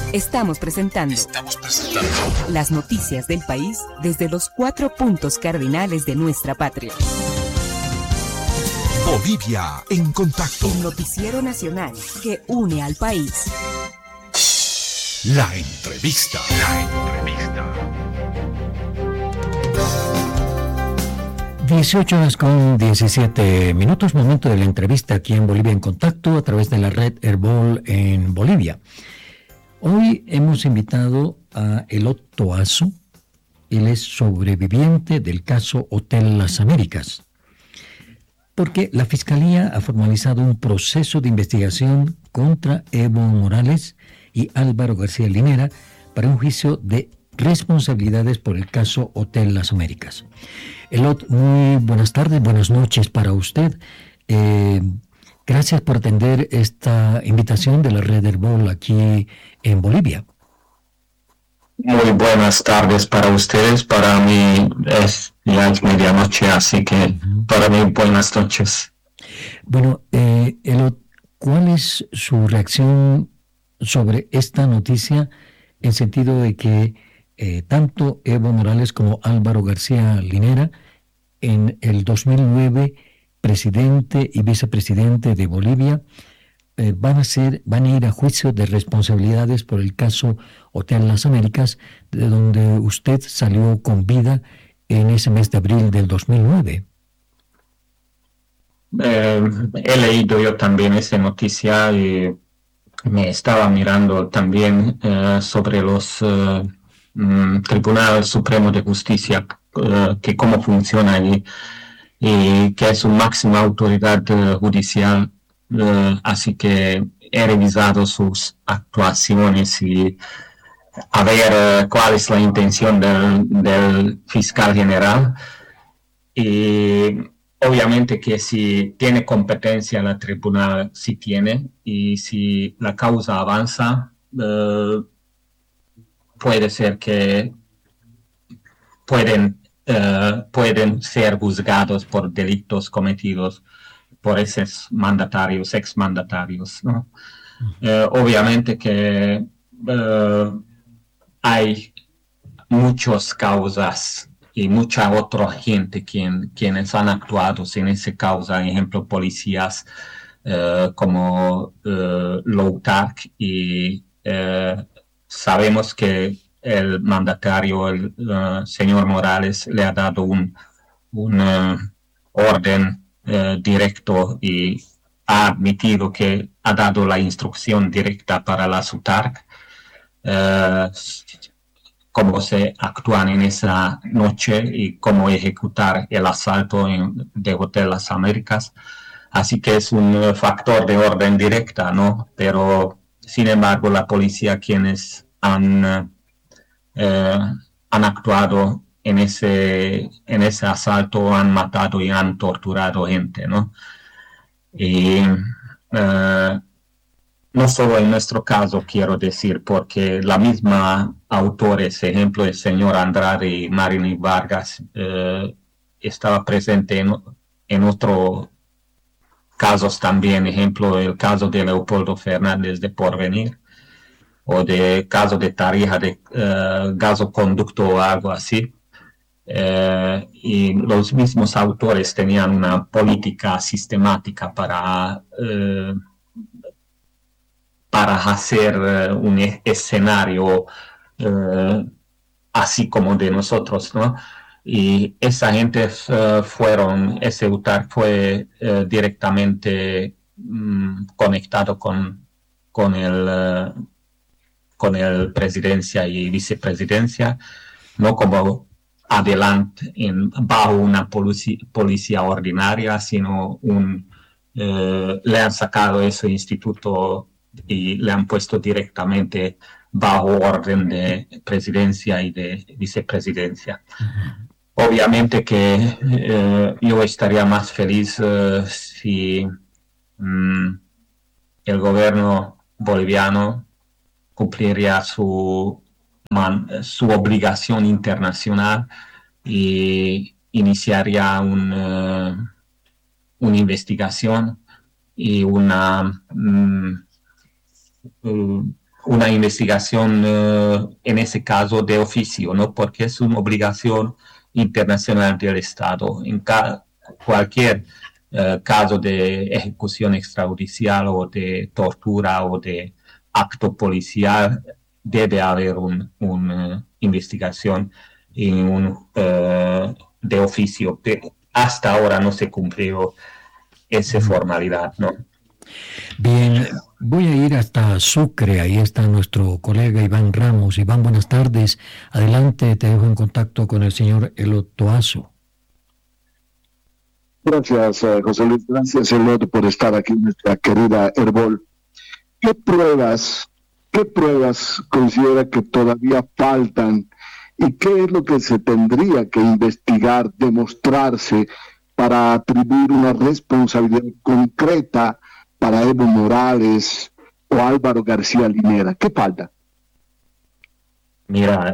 Estamos presentando las noticias del país desde los 4 puntos cardinales de nuestra patria. Bolivia en contacto. El noticiero nacional que une al país. La entrevista. 18:17, momento de la entrevista aquí en Bolivia en Contacto a través de la red Herbol en Bolivia. Hoy hemos invitado a Elot Toazo. Él es sobreviviente del caso Hotel Las Américas, porque la Fiscalía ha formalizado un proceso de investigación contra Evo Morales y Álvaro García Linera para un juicio de responsabilidades por el caso Hotel Las Américas. Elot, muy buenas tardes, buenas noches para usted. Gracias por atender esta invitación de la red Herbol aquí en Bolivia. Muy buenas tardes para ustedes. Para mí ya es medianoche, así que para mí buenas noches. Bueno, Elot, ¿cuál es su reacción sobre esta noticia en sentido de que tanto Evo Morales como Álvaro García Linera, en el 2009, presidente y vicepresidente de Bolivia, van a ir a juicio de responsabilidades por el caso Hotel Las Américas, de donde usted salió con vida en ese mes de abril del 2009? He leído yo también esa noticia y me estaba mirando también sobre los Tribunal Supremo de Justicia, que cómo funciona allí, y que es su máxima autoridad judicial, así que he revisado sus actuaciones y a ver cuál es la intención del fiscal general. Y obviamente que si tiene competencia la tribunal, sí tiene, y si la causa avanza, puede ser que pueden ser juzgados por delitos cometidos por esos mandatarios, exmandatarios, ¿no? Obviamente que hay muchas causas y mucha otra gente quienes han actuado en esa causa, por ejemplo, policías como Loutak, y sabemos que el mandatario, el señor Morales, le ha dado un orden directo y ha admitido que ha dado la instrucción directa para la SUTARC, cómo se actúan en esa noche y cómo ejecutar el asalto de Hotel Las Américas. Así que es un factor de orden directa, ¿no? Pero, sin embargo, la policía, quienes han actuado en ese asalto, han matado y han torturado gente, ¿no? Y no solo en nuestro caso, quiero decir, porque la misma autores, ejemplo, el señor Andrade y Marini Vargas, estaba presente en otros casos también, ejemplo, el caso de Leopoldo Fernández de Porvenir, o de caso de Tarija de gasoconducto o algo así. Y los mismos autores tenían una política sistemática para hacer un escenario así como de nosotros, ¿no? Y esa gente ese UTAR fue directamente conectado con el presidencia y vicepresidencia, no como adelante bajo una policía ordinaria, sino le han sacado ese instituto y le han puesto directamente bajo orden de presidencia y de vicepresidencia. Obviamente que yo estaría más feliz si el gobierno boliviano cumpliría su obligación internacional y iniciaría una investigación y una una investigación en ese caso de oficio, ¿no? Porque es una obligación internacional del Estado. En cualquier caso de ejecución extrajudicial o de tortura o de acto policial, debe haber una investigación y de oficio. Hasta ahora no se cumplió esa formalidad, ¿no? Bien, voy a ir hasta Sucre, ahí está nuestro colega Iván Ramos. Iván, buenas tardes. Adelante, te dejo en contacto con el señor Elod Toazo. Gracias, José Luis. Gracias, Elod, por estar aquí en nuestra querida Herbol. ¿Qué pruebas considera que todavía faltan y qué es lo que se tendría que investigar, demostrarse para atribuir una responsabilidad concreta para Evo Morales o Álvaro García Linera? ¿Qué falta? Mira,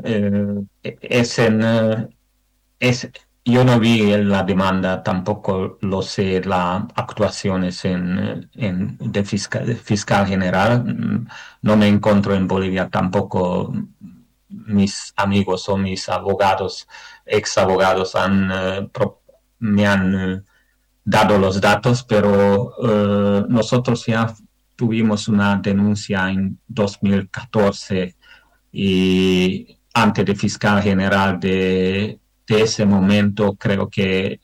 yo no vi la demanda, tampoco lo sé, las actuaciones de fiscal general. No me encuentro en Bolivia tampoco. Mis amigos o mis abogados, ex abogados, me han dado los datos, pero nosotros ya tuvimos una denuncia en 2014 y ante el fiscal general de ese momento, creo que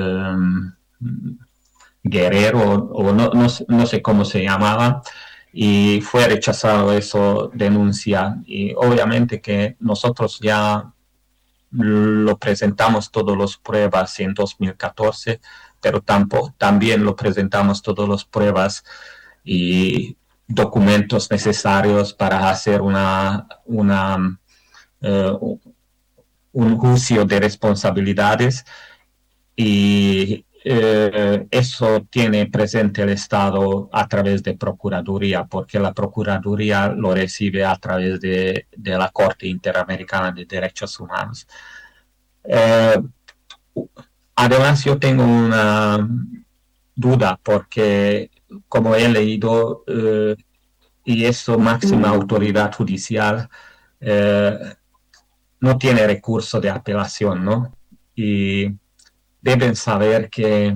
Guerrero, o no sé cómo se llamaba, y fue rechazado esa denuncia. Y obviamente que nosotros ya lo presentamos todas las pruebas en 2014, pero también lo presentamos todas las pruebas y documentos necesarios para hacer un juicio de responsabilidades, y eso tiene presente el Estado a través de Procuraduría, porque la Procuraduría lo recibe a través de la Corte Interamericana de Derechos Humanos. Además, yo tengo una duda, porque como he leído, y eso máxima autoridad judicial no tiene recurso de apelación, ¿no? Y deben saber que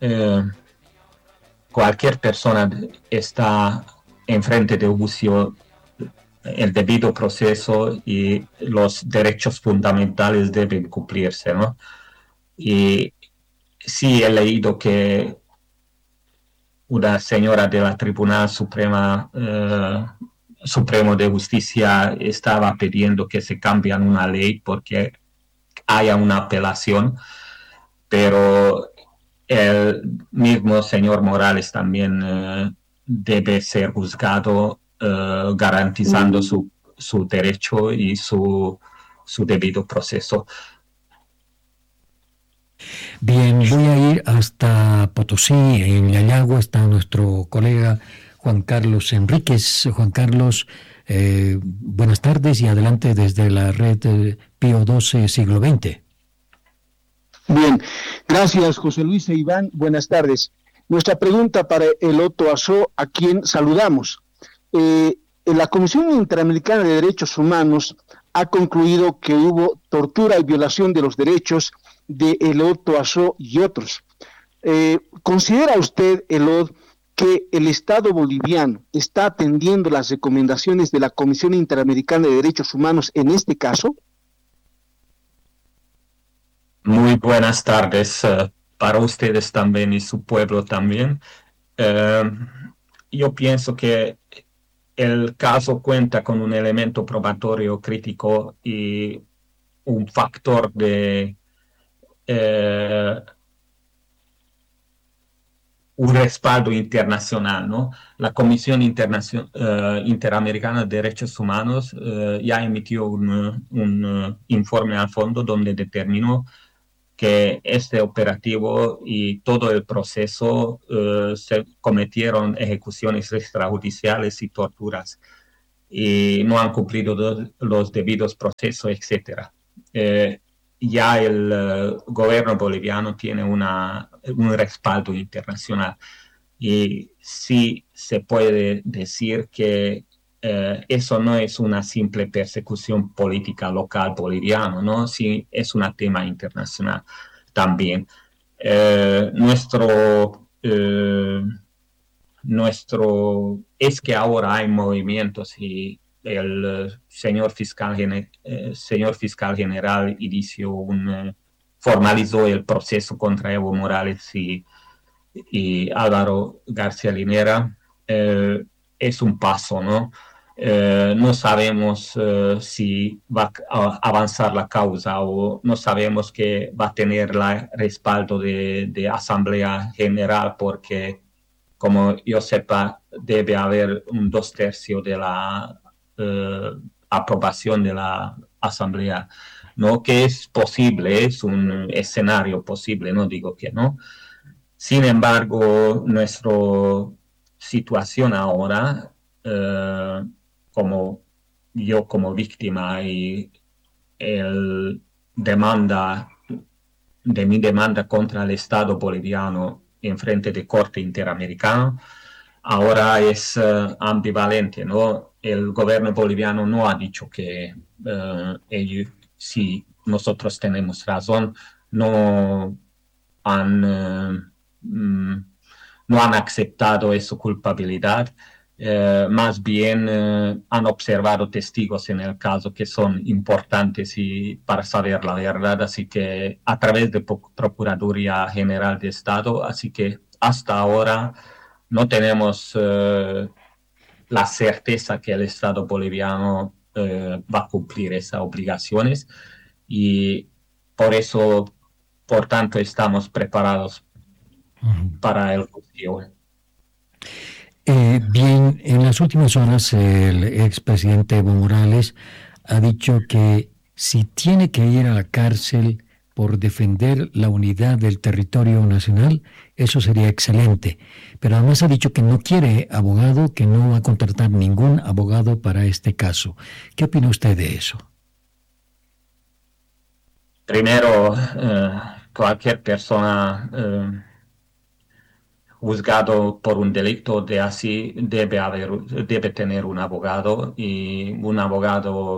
cualquier persona está enfrente de juicio, el debido proceso y los derechos fundamentales deben cumplirse, ¿no? Y sí he leído que una señora de la Tribunal Supremo de Justicia estaba pidiendo que se cambie una ley porque haya una apelación, pero el mismo señor Morales también debe ser juzgado garantizando su derecho y su debido proceso. Bien, voy a ir hasta Potosí. En Yayagua está nuestro colega Juan Carlos Enríquez. Juan Carlos, buenas tardes y adelante desde la red Pío XII Siglo XX. Bien, gracias José Luis e Iván, buenas tardes. Nuestra pregunta para Elod Toazo, a quien saludamos. La Comisión Interamericana de Derechos Humanos ha concluido que hubo tortura y violación de los derechos de Elod Toazo y otros. ¿Considera usted, Elod, que el Estado boliviano está atendiendo las recomendaciones de la Comisión Interamericana de Derechos Humanos en este caso? Muy buenas tardes para ustedes también y su pueblo también. Yo pienso que el caso cuenta con un elemento probatorio crítico y un factor de un respaldo internacional, ¿no? La Comisión Interamericana de Derechos Humanos ya emitió un informe al fondo donde determinó que este operativo y todo el proceso se cometieron ejecuciones extrajudiciales y torturas y no han cumplido los debidos procesos, etc. Ya el gobierno boliviano tiene un respaldo internacional y sí se puede decir que eso no es una simple persecución política local boliviana, ¿no? Sí, es un tema internacional también. Es que ahora hay movimientos y el señor fiscal general formalizó el proceso contra Evo Morales y Álvaro García Linera. Es un paso, ¿no? No sabemos si va a avanzar la causa o no sabemos que va a tener el respaldo de Asamblea General, porque, como yo sepa, debe haber un 2/3 de la aprobación de la Asamblea, ¿no? Que es posible, es un escenario posible, no digo que no. Sin embargo, nuestra situación ahora, como víctima y mi demanda contra el Estado boliviano en frente de Corte Interamericana, ahora es ambivalente, ¿no? El gobierno boliviano no ha dicho que si nosotros tenemos razón, no han aceptado esa culpabilidad. Más bien han observado testigos en el caso que son importantes para saber la verdad, así que a través de Procuraduría General de Estado, así que hasta ahora no tenemos la certeza que el Estado boliviano va a cumplir esas obligaciones, y por tanto estamos preparados para el juicio. Bien, en las últimas horas el expresidente Evo Morales ha dicho que si tiene que ir a la cárcel por defender la unidad del territorio nacional, eso sería excelente. Pero además ha dicho que no quiere abogado, que no va a contratar ningún abogado para este caso. ¿Qué opina usted de eso? Primero, cualquier persona juzgado por un delito debe tener un abogado, y un abogado,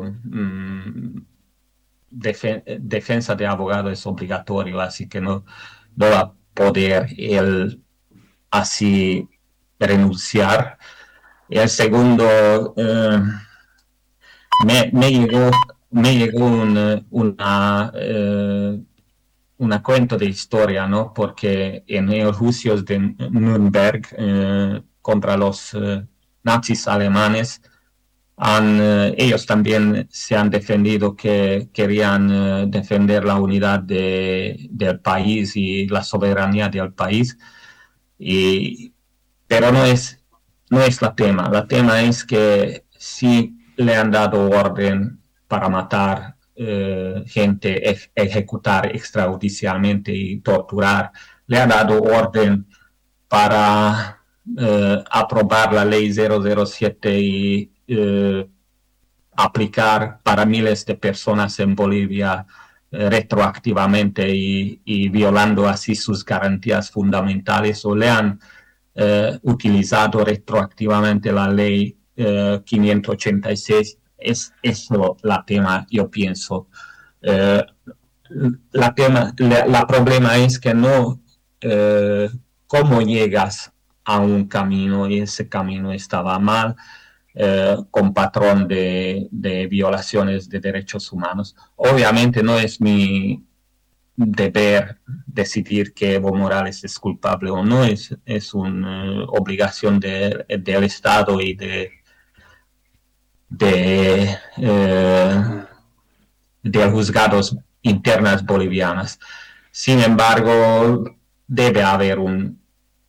defensa de abogado es obligatorio, así que no va a poder él así renunciar. Y el segundo, me llegó una cuento de historia, ¿no? Porque en los juicios de Nürnberg contra los nazis alemanes, ellos también se han defendido que querían defender la unidad del país y la soberanía del país, pero no es la tema. La tema es que si le han dado orden para matar gente, ejecutar extrajudicialmente y torturar, le ha dado orden para aprobar la ley 007 y aplicar para miles de personas en Bolivia retroactivamente y violando así sus garantías fundamentales, o le han utilizado retroactivamente la ley 586. Es eso la tema, yo pienso. La problema es que no, cómo llegas a un camino, y ese camino estaba mal, con patrón de violaciones de derechos humanos. Obviamente no es mi deber decidir que Evo Morales es culpable o no, es una obligación del Estado y de juzgados internas bolivianas. Sin embargo, debe haber un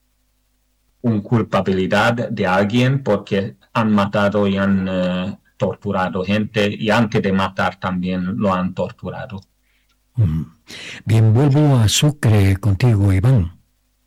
culpabilidad de alguien, porque han matado y han torturado gente, y antes de matar también lo han torturado. Bien, vuelvo a Sucre contigo, Iván.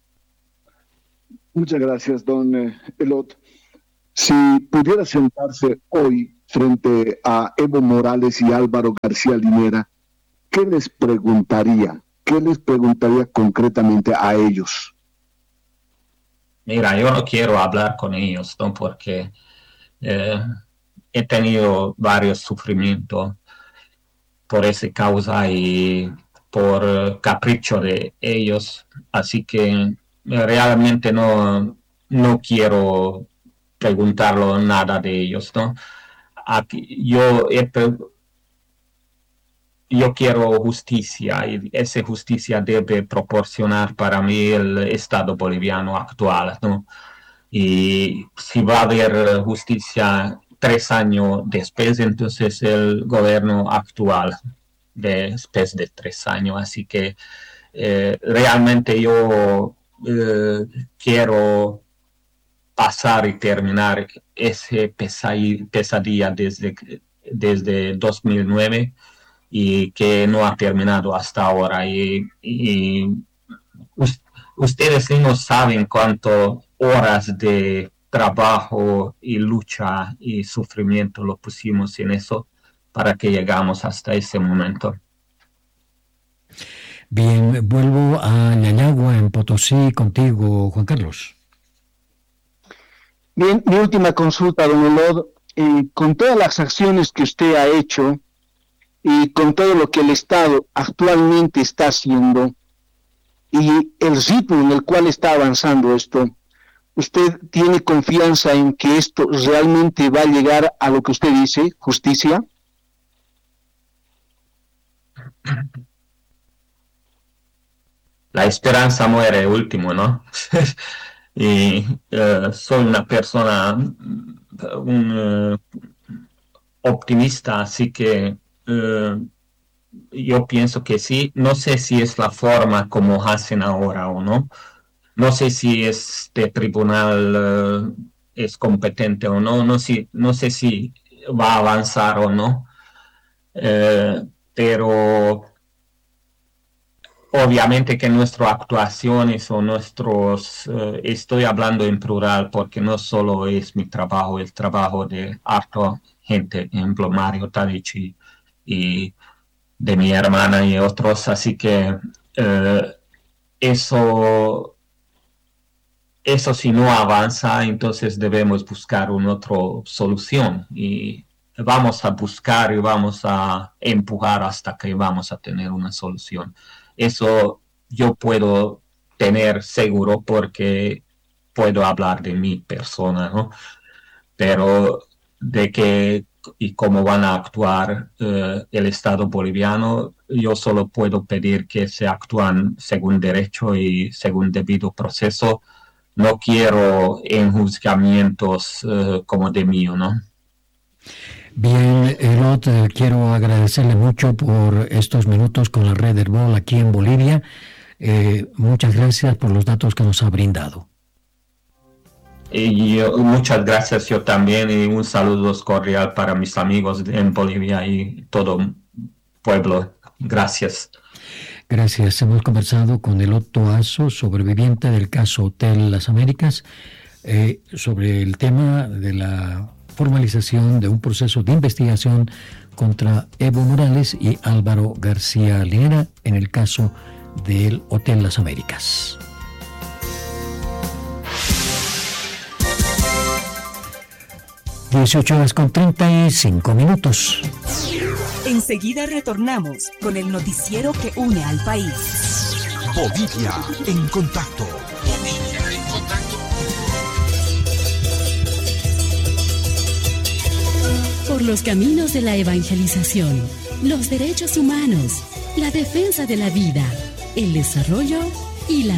Muchas gracias, don Elot. Si pudiera sentarse hoy frente a Evo Morales y Álvaro García Linera, ¿qué les preguntaría? ¿Qué les preguntaría concretamente a ellos? Mira, yo no quiero hablar con ellos, ¿no? Porque he tenido varios sufrimientos por esa causa y por capricho de ellos, así que realmente no quiero preguntarlo nada de ellos, ¿no? Aquí, yo quiero justicia y esa justicia debe proporcionar para mí el Estado boliviano actual, ¿no? Y si va a haber justicia 3 años después, entonces el gobierno actual después de 3 años. Así que realmente yo quiero pasar y terminar ese pesadilla desde 2009 y que no ha terminado hasta ahora. Y ustedes no saben cuántas horas de trabajo y lucha y sufrimiento lo pusimos en eso para que llegamos hasta ese momento. Bien, vuelvo a Ñañagua, en Potosí, contigo, Juan Carlos. Bien, mi última consulta, don Elod, con todas las acciones que usted ha hecho y con todo lo que el Estado actualmente está haciendo y el ritmo en el cual está avanzando esto, ¿usted tiene confianza en que esto realmente va a llegar a lo que usted dice, justicia? La esperanza muere último, ¿no? Y soy una persona optimista, así que yo pienso que sí. No sé si es la forma como hacen ahora o no. No sé si este tribunal es competente o no. No sé si va a avanzar o no. Pero obviamente que nuestras actuaciones o estoy hablando en plural porque no solo es mi trabajo, el trabajo de harta gente, ejemplo Mario Tadic y de mi hermana y otros, así que eso si no avanza, entonces debemos buscar una otra solución y vamos a buscar y vamos a empujar hasta que vamos a tener una solución. Eso yo puedo tener seguro porque puedo hablar de mi persona, ¿no? Pero de qué y cómo van a actuar el Estado boliviano, yo solo puedo pedir que se actúen según derecho y según debido proceso. No quiero enjuzgamientos como de mío, ¿no? Bien, Elod, quiero agradecerle mucho por estos minutos con la Red Herbol aquí en Bolivia. Muchas gracias por los datos que nos ha brindado. Y muchas gracias yo también y un saludo cordial para mis amigos en Bolivia y todo el pueblo. Gracias. Gracias. Hemos conversado con Elod Toazo, sobreviviente del caso Hotel Las Américas, sobre el tema de la formalización de un proceso de investigación contra Evo Morales y Álvaro García Linera en el caso del Hotel Las Américas. (18:35). Enseguida retornamos con el noticiero que une al país. Bolivia en contacto. Por los caminos de la evangelización, los derechos humanos, la defensa de la vida, el desarrollo y la